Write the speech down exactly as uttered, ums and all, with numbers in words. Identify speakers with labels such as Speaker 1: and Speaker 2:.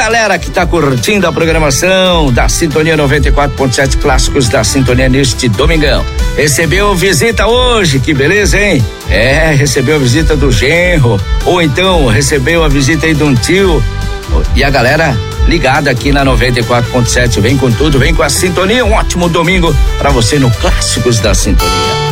Speaker 1: galera que tá curtindo a programação da Sintonia noventa e quatro ponto sete Clássicos da Sintonia neste domingão. Recebeu visita hoje, que beleza, hein? É, recebeu a visita do genro, ou então recebeu a visita aí de um tio. E a galera ligada aqui na noventa e quatro ponto sete, vem com tudo, vem com a Sintonia. Um ótimo domingo pra você no Clássicos da Sintonia.